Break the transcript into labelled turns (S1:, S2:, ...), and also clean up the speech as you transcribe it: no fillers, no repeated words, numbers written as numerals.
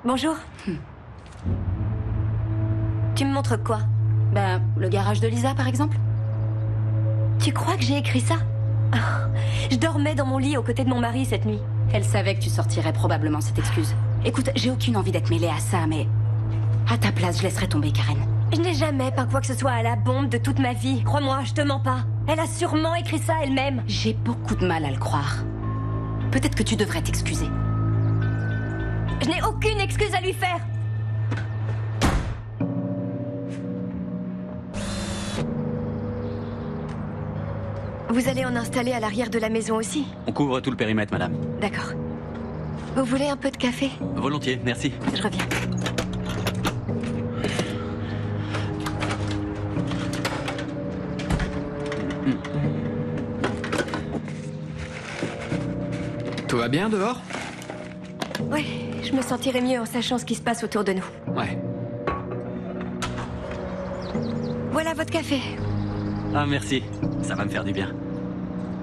S1: Bonjour. Tu me montres quoi?
S2: Ben, le garage de Lisa, par exemple.
S1: Tu crois que j'ai écrit ça? Oh, je dormais dans mon lit aux côtés de mon mari cette nuit.
S2: Elle savait que tu sortirais probablement cette excuse. Écoute, j'ai aucune envie d'être mêlée à ça, mais... à ta place, je laisserai tomber, Karen.
S1: Je n'ai jamais peint quoi que ce soit à la bombe de toute ma vie. Crois-moi, je te mens pas. Elle a sûrement écrit ça elle-même.
S2: J'ai beaucoup de mal à le croire. Peut-être que tu devrais t'excuser.
S1: Je n'ai aucune excuse à lui faire. Vous allez en installer à l'arrière de la maison aussi?
S3: On couvre tout le périmètre, madame.
S1: D'accord. Vous voulez un peu de café?
S3: Volontiers, merci.
S1: Je reviens.
S4: Tout va bien dehors?
S1: Ouais, je me sentirais mieux en sachant ce qui se passe autour de nous.
S4: Ouais.
S1: Voilà votre café.
S3: Ah, merci. Ça va me faire du bien.